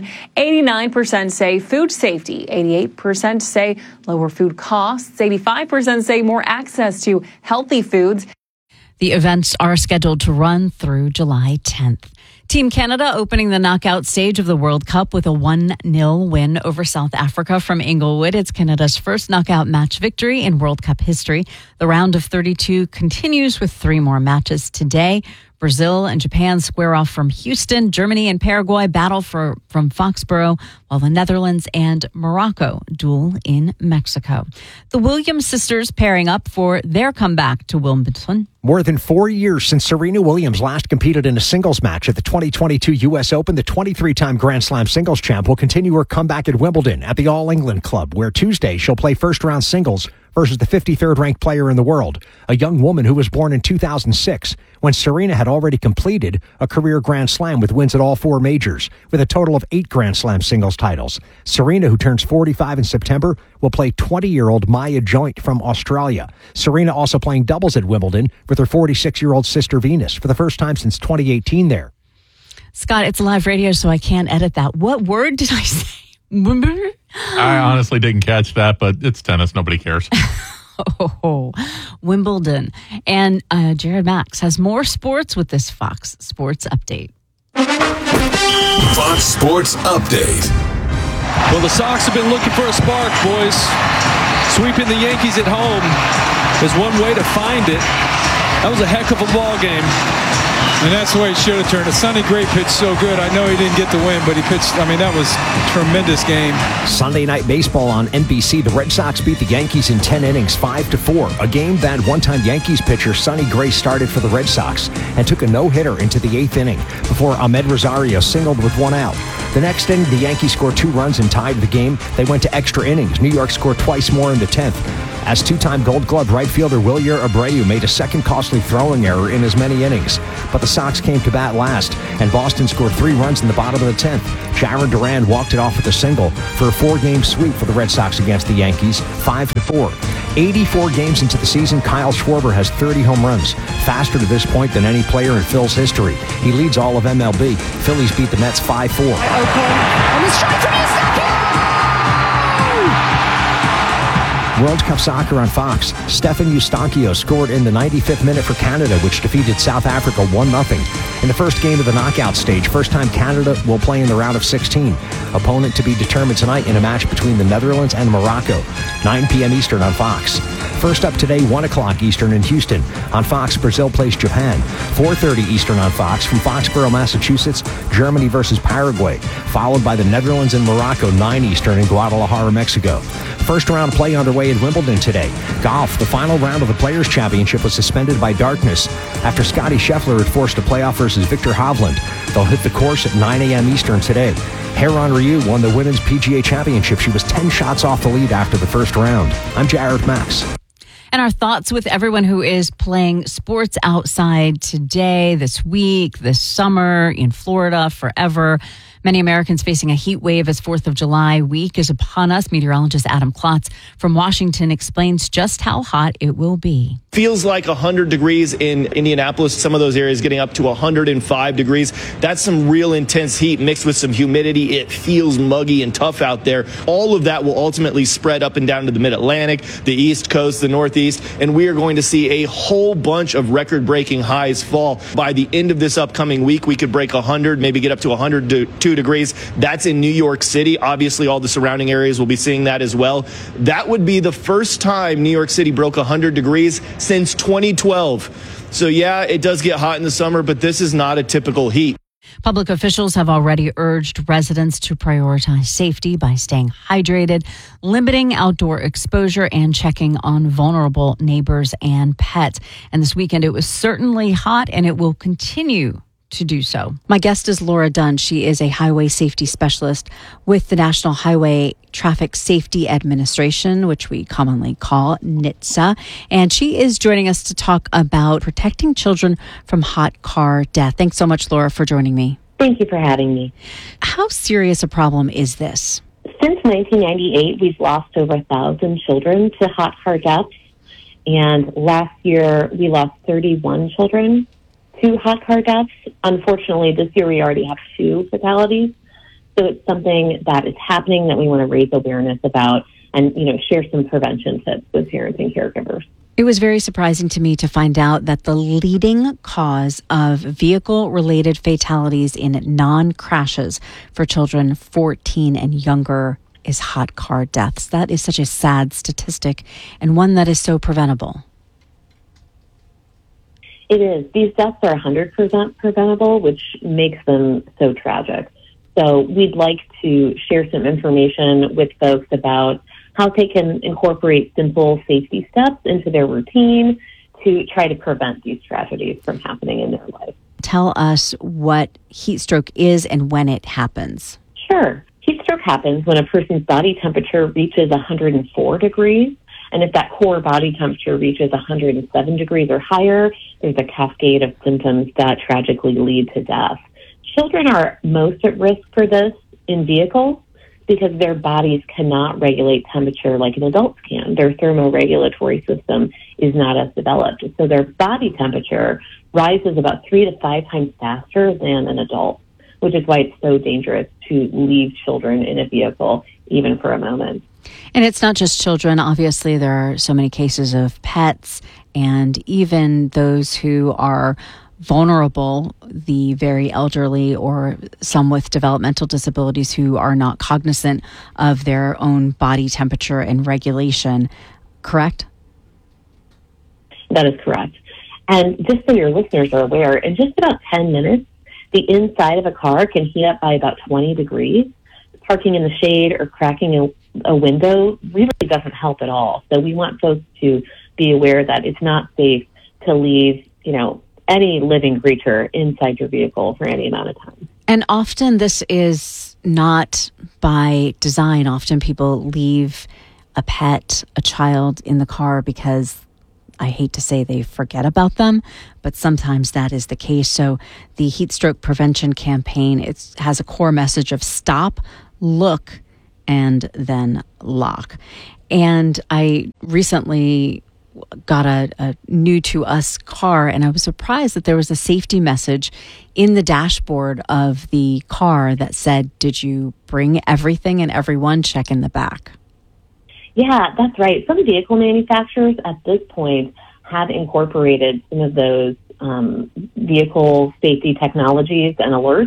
89% say food safety, 88% say lower food costs, 85% say more access to healthy foods. The events are scheduled to run through July 10th. Team Canada opening the knockout stage of the World Cup with a 1-0 win over South Africa from Inglewood. It's Canada's first knockout match victory in World Cup history. The round of 32 continues with 3 more matches today. Brazil and Japan square off from Houston. Germany and Paraguay battle from Foxborough, while the Netherlands and Morocco duel in Mexico. The Williams sisters pairing up for their comeback to Wimbledon. More than 4 years since Serena Williams last competed in a singles match at the 2022 U.S. Open, the 23-time Grand Slam singles champ will continue her comeback at Wimbledon at the All England Club, where Tuesday she'll play first-round singles versus the 53rd ranked player in the world, a young woman who was born in 2006, when Serena had already completed a career Grand Slam with wins at all 4 majors, with a total of 8 Grand Slam singles titles. Serena, who turns 45 in September, will play 20-year-old Maya Joint from Australia. Serena also playing doubles at Wimbledon with her 46-year-old sister Venus for the first time since 2018 there. Scott, it's live radio, so I can't edit that. What word did I say? I honestly didn't catch that, but it's tennis. Nobody cares. Wimbledon. And Jared Max has more sports with this Fox Sports Update. Fox Sports Update. Well, the Sox have been looking for a spark, boys. Sweeping the Yankees at home is one way to find it. That was a heck of a ball game. And that's the way it should have turned. Sonny Gray pitched so good. I know he didn't get the win, but he pitched. I mean, that was a tremendous game. Sunday Night Baseball on NBC. The Red Sox beat the Yankees in 10 innings, 5-4. A game that one-time Yankees pitcher Sonny Gray started for the Red Sox and took a no-hitter into the 8th inning before Ahmed Rosario singled with 1 out. The next inning, the Yankees scored 2 runs and tied the game. They went to extra innings. New York scored twice more in the 10th. As 2-time Gold Glove right fielder Wilyer Abreu made a second costly throwing error in as many innings. But the Sox came to bat last, and Boston scored 3 runs in the bottom of the 10th. Jarren Duran walked it off with a single for a 4-game sweep for the Red Sox against the Yankees, 5-4. 84 games into the season, Kyle Schwarber has 30 home runs, faster to this point than any player in Phil's history. He leads all of MLB. Phillies beat the Mets 5-4. On the strike from Eustachio! World Cup Soccer on Fox. Stefan Eustachio scored in the 95th minute for Canada, which defeated South Africa 1-0. In the first game of the knockout stage, first time Canada will play in the round of 16. Opponent to be determined tonight in a match between the Netherlands and Morocco. 9 p.m. Eastern on Fox. First up today, 1 o'clock Eastern in Houston. On Fox, Brazil plays Japan. 4:30 Eastern on Fox. From Foxborough, Massachusetts, Germany versus Paraguay. Followed by the Netherlands and Morocco, 9 Eastern in Guadalajara, Mexico. First round play underway in Wimbledon today. Golf, the final round of the Players' Championship was suspended by darkness after Scottie Scheffler had forced a playoff versus Victor Hovland. They'll hit the course at 9 a.m. Eastern today. Heron Ryu won the Women's PGA Championship. She was 10 shots off the lead after the first round. I'm Jared Max. And our thoughts with everyone who is playing sports outside today, this week, this summer, in Florida, forever. Many Americans facing a heat wave as 4th of July week is upon us. Meteorologist Adam Klotz from Washington explains just how hot it will be. Feels like 100 degrees in Indianapolis. Some of those areas getting up to 105 degrees. That's some real intense heat mixed with some humidity. It feels muggy and tough out there. All of that will ultimately spread up and down to the mid-Atlantic, the East Coast, the Northeast, and we are going to see a whole bunch of record-breaking highs fall. By the end of this upcoming week, we could break 100, maybe get up to 102 degrees. That's in New York City. Obviously, all the surrounding areas will be seeing that as well. That would be the first time New York City broke 100 degrees since 2012. So yeah, it does get hot in the summer, but this is not a typical heat. Public officials have already urged residents to prioritize safety by staying hydrated, limiting outdoor exposure, and checking on vulnerable neighbors and pets. And this weekend, it was certainly hot, and it will continue to do so. My guest is Laura Dunn. She is a highway safety specialist with the National Highway Traffic Safety Administration, which we commonly call NHTSA. And she is joining us to talk about protecting children from hot car death. Thanks so much, Laura, for joining me. Thank you for having me. How serious a problem is this? Since 1998, we've lost over 1,000 children to hot car deaths. And last year, we lost 31 children to hot car deaths. Unfortunately, this year we already have 2 fatalities. So it's something that is happening that we want to raise awareness about and, share some prevention tips with parents and caregivers. It was very surprising to me to find out that the leading cause of vehicle-related fatalities in non-crashes for children 14 and younger is hot car deaths. That is such a sad statistic and one that is so preventable. It is. These deaths are 100% preventable, which makes them so tragic. So we'd like to share some information with folks about how they can incorporate simple safety steps into their routine to try to prevent these tragedies from happening in their life. Tell us what heat stroke is and when it happens. Sure. Heat stroke happens when a person's body temperature reaches 104 degrees. And if that core body temperature reaches 107 degrees or higher, there's a cascade of symptoms that tragically lead to death. Children are most at risk for this in vehicles because their bodies cannot regulate temperature like an adult's can. Their thermoregulatory system is not as developed. So their body temperature rises about 3 to 5 times faster than an adult, which is why it's so dangerous to leave children in a vehicle, even for a moment. And it's not just children. Obviously, there are so many cases of pets and even those who are vulnerable, the very elderly or some with developmental disabilities who are not cognizant of their own body temperature and regulation, correct? That is correct. And just so your listeners are aware, in just about 10 minutes, the inside of a car can heat up by about 20 degrees. Parking in the shade or cracking a window really doesn't help at all. So we want folks to be aware that it's not safe to leave, any living creature inside your vehicle for any amount of time. And often this is not by design. Often people leave a pet, a child in the car because, I hate to say, they forget about them, but sometimes that is the case. So the Heat Stroke Prevention Campaign, it has a core message of stop, look, and then lock. And I recently got a new to us car, and I was surprised that there was a safety message in the dashboard of the car that said, did you bring everything and everyone? Check in the back. Yeah, that's right. Some vehicle manufacturers at this point have incorporated some of those vehicle safety technologies and alerts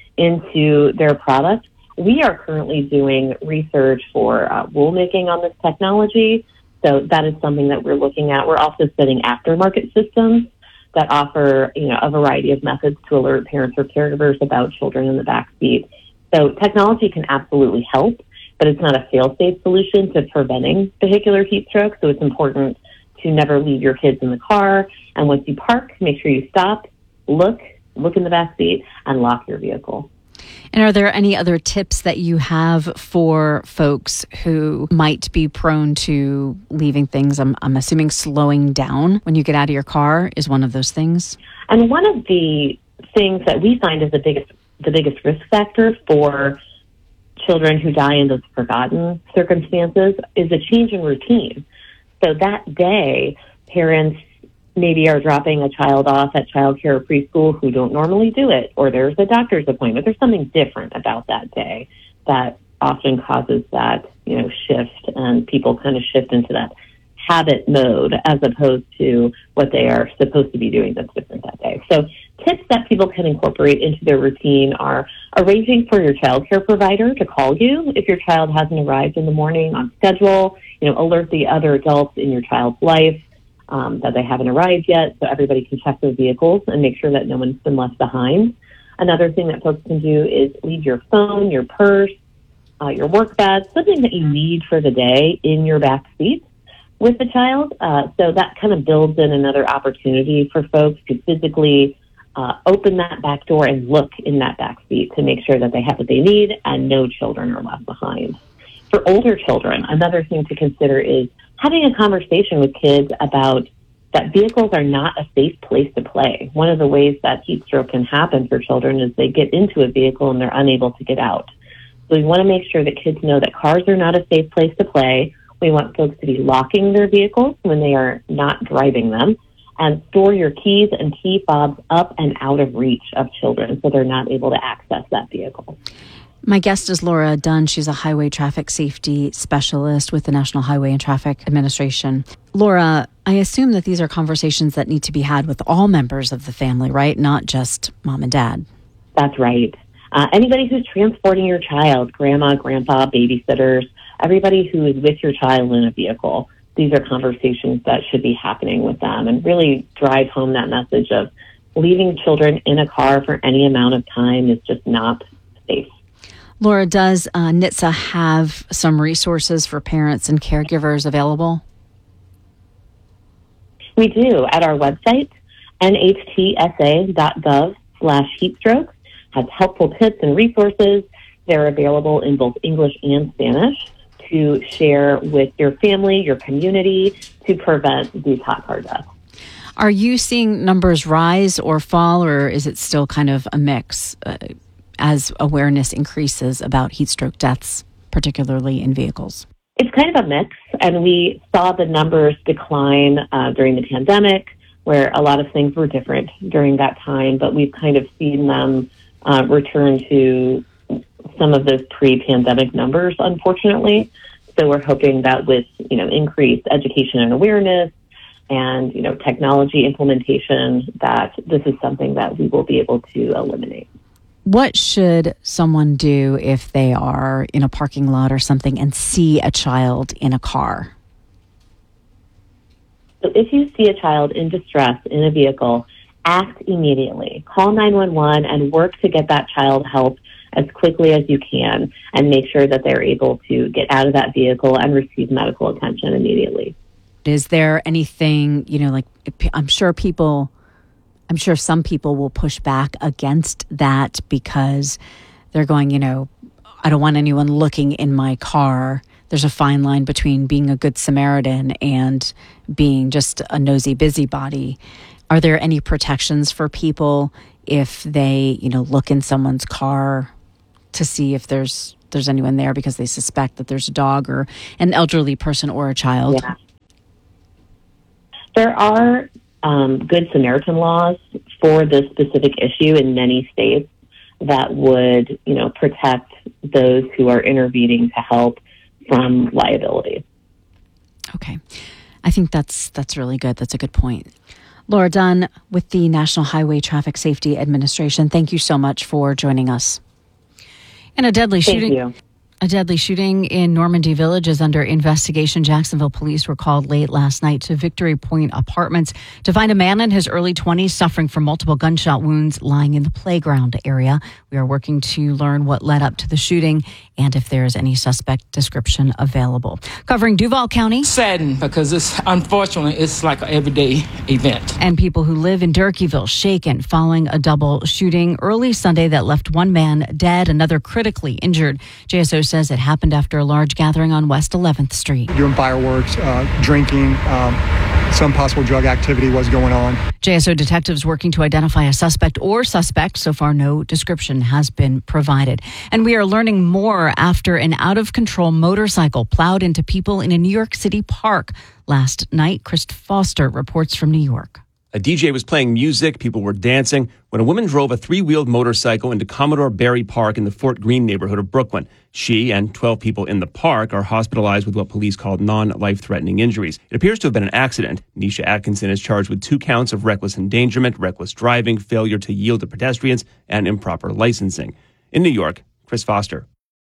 into their products. We are currently doing research for rulemaking on this technology, so that is something that we're looking at. We're also studying aftermarket systems that offer, a variety of methods to alert parents or caregivers about children in the back seat. So technology can absolutely help, but it's not a fail-safe solution to preventing vehicular heat stroke. So it's important to never leave your kids in the car. And once you park, make sure you stop, look in the back seat, and lock your vehicle. And are there any other tips that you have for folks who might be prone to leaving things? I'm assuming slowing down when you get out of your car is one of those things. And one of the things that we find is the biggest risk factor for children who die in those forgotten circumstances is a change in routine. So that day, parents maybe are dropping a child off at childcare or preschool who don't normally do it, or there's a doctor's appointment. There's something different about that day that often causes that, shift, and people kind of shift into that habit mode as opposed to what they are supposed to be doing that's different that day. So tips that people can incorporate into their routine are arranging for your childcare provider to call you if your child hasn't arrived in the morning on schedule, alert the other adults in your child's life that they haven't arrived yet, so everybody can check their vehicles and make sure that no one's been left behind. Another thing that folks can do is leave your phone, your purse, your work bag, something that you need for the day in your back seat with the child. So that kind of builds in another opportunity for folks to physically open that back door and look in that back seat to make sure that they have what they need and no children are left behind. For older children, another thing to consider is having a conversation with kids about that vehicles are not a safe place to play. One of the ways that heat stroke can happen for children is they get into a vehicle and they're unable to get out. So we want to make sure that kids know that cars are not a safe place to play. We want folks to be locking their vehicles when they are not driving them, and store your keys and key fobs up and out of reach of children so they're not able to access that vehicle. My guest is Laura Dunn. She's a highway traffic safety specialist with the National Highway and Traffic Administration. Laura, I assume that these are conversations that need to be had with all members of the family, right? Not just mom and dad. That's right. Anybody who's transporting your child, grandma, grandpa, babysitters, everybody who is with your child in a vehicle, these are conversations that should be happening with them and really drive home that message of leaving children in a car for any amount of time is just not safe. Laura, does NHTSA have some resources for parents and caregivers available? We do. At our website, nhtsa.gov/heatstroke, has helpful tips and resources. They're available in both English and Spanish to share with your family, your community, to prevent these hot car deaths. Are you seeing numbers rise or fall, or is it still kind of a mix as awareness increases about heat stroke deaths, particularly in vehicles? It's kind of a mix, and we saw the numbers decline during the pandemic, where a lot of things were different during that time, but we've kind of seen them return to some of those pre-pandemic numbers, unfortunately. So we're hoping that with, increased education and awareness and, technology implementation, that this is something that we will be able to eliminate. What should someone do if they are in a parking lot or something and see a child in a car? So if you see a child in distress in a vehicle, act immediately. Call 911 and work to get that child help as quickly as you can, and make sure that they're able to get out of that vehicle and receive medical attention immediately. Is there anything, I'm sure some people will push back against that because they're going, I don't want anyone looking in my car. There's a fine line between being a good Samaritan and being just a nosy busybody. Are there any protections for people if they, look in someone's car to see if there's anyone there because they suspect that there's a dog or an elderly person or a child? Yeah. There are Good Samaritan laws for this specific issue in many states that would, protect those who are intervening to help from liability. Okay. I think that's really good. That's a good point. Laura Dunn with the National Highway Traffic Safety Administration. Thank you so much for joining us. And a deadly shooting. A deadly shooting in Normandy Village is under investigation. Jacksonville police were called late last night to Victory Point Apartments to find a man in his early 20s suffering from multiple gunshot wounds lying in the playground area. We are working to learn what led up to the shooting and if there is any suspect description available. Covering Duval County. Saddened because unfortunately, it's like an everyday event. And people who live in Durkeeville shaken following a double shooting early Sunday that left one man dead, another critically injured. JSO says it happened after a large gathering on West 11th Street. Doing fireworks, drinking, some possible drug activity was going on. JSO detectives working to identify a suspect or suspects. So far, no description has been provided. And we are learning more after an out-of-control motorcycle plowed into people in a New York City park last night. Chris Foster reports from New York. A DJ was playing music, people were dancing, when a woman drove a three-wheeled motorcycle into Commodore Barry Park in the Fort Greene neighborhood of Brooklyn. She and 12 people in the park are hospitalized with what police called non-life-threatening injuries. It appears to have been an accident. Nisha Atkinson is charged with 2 counts of reckless endangerment, reckless driving, failure to yield to pedestrians, and improper licensing. In New York, Chris Foster.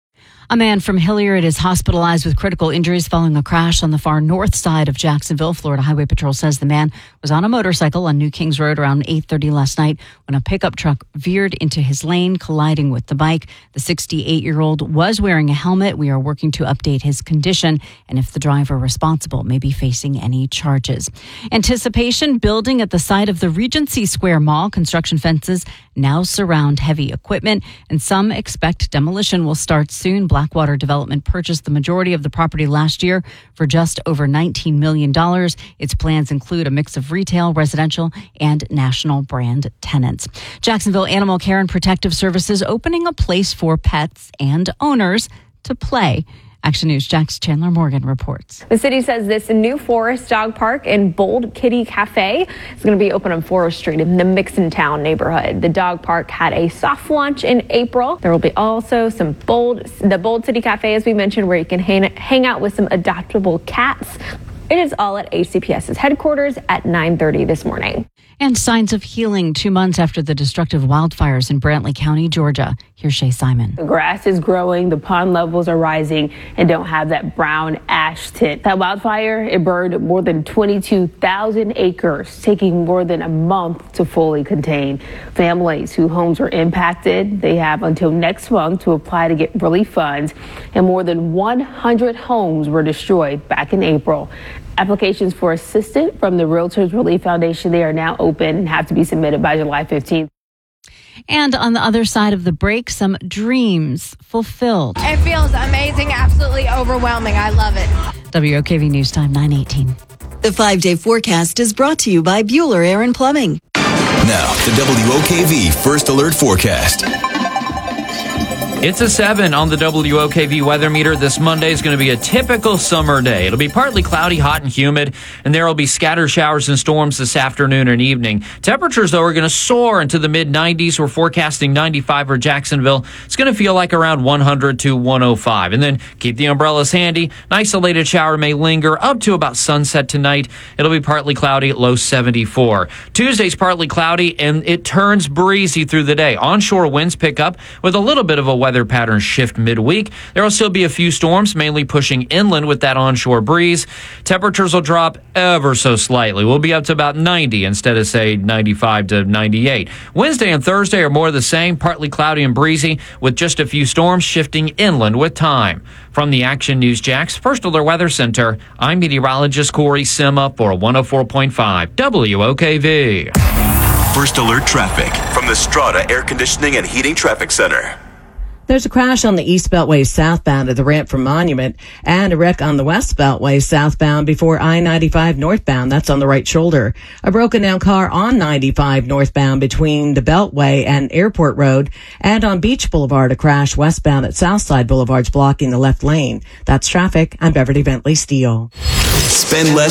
A man from Hilliard is hospitalized with critical injuries following a crash on the far north side of Jacksonville. Florida Highway Patrol says the man was on a motorcycle on New Kings Road around 8:30 last night when a pickup truck veered into his lane, colliding with the bike. The 68-year-old was wearing a helmet. We are working to update his condition and if the driver responsible may be facing any charges. Anticipation building at the site of the Regency Square Mall. Construction fences now surround heavy equipment, and some expect demolition will start soon. Blackwater Development purchased the majority of the property last year for just over $19 million. Its plans include a mix of retail, residential, and national brand tenants. Jacksonville Animal Care and Protective Services opening a place for pets and owners to play. Action News' Jack's Chandler Morgan reports. The city says this new Forest Dog Park and Bold Kitty Cafe is going to be open on Forest Street in the Mixontown neighborhood. The dog park had a soft launch in April. There will be also the Bold City Cafe, as we mentioned, where you can hang out with some adoptable cats. It is all at ACPS's headquarters at 9:30 this morning. And signs of healing 2 months after the destructive wildfires in Brantley County, Georgia. Here's Shay Simon. The grass is growing, the pond levels are rising, and don't have that brown ash tint. That wildfire, it burned more than 22,000 acres, taking more than a month to fully contain. Families whose homes were impacted, they have until next month to apply to get relief funds, and more than 100 homes were destroyed back in April. Applications for assistance from the Realtors Relief Foundation, they are now open and have to be submitted by July 15th. And on the other side of the break, some dreams fulfilled. It feels amazing, absolutely overwhelming. I love it. WOKV News Time 9:18. The 5-day forecast is brought to you by Bueller Air and Plumbing. Now, the WOKV First Alert Forecast. It's a 7 on the WOKV weather meter. This Monday is going to be a typical summer day. It'll be partly cloudy, hot, and humid, and there will be scattered showers and storms this afternoon and evening. Temperatures, though, are going to soar into the mid-90s. We're forecasting 95 for Jacksonville. It's going to feel like around 100 to 105. And then keep the umbrellas handy. An isolated shower may linger up to about sunset tonight. It'll be partly cloudy at low 74. Tuesday's partly cloudy, and it turns breezy through the day. Onshore winds pick up with a little bit of a weather pattern shift midweek. There will still be a few storms, mainly pushing inland with that onshore breeze. Temperatures will drop ever so slightly. We'll be up to about 90 instead of, say, 95 to 98. Wednesday and Thursday are more the same, partly cloudy and breezy, with just a few storms shifting inland with time. From the Action News Jax First Alert Weather Center, I'm meteorologist Corey Sima for 104.5 WOKV. First Alert Traffic from the Strata Air Conditioning and Heating Traffic Center. There's a crash on the East Beltway southbound at the ramp from Monument, and a wreck on the West Beltway southbound before I-95 northbound. That's on the right shoulder. A broken down car on 95 northbound between the Beltway and Airport Road, and on Beach Boulevard, a crash westbound at Southside Boulevard's blocking the left lane. That's traffic. I'm Beverly Bentley Steele. Spend less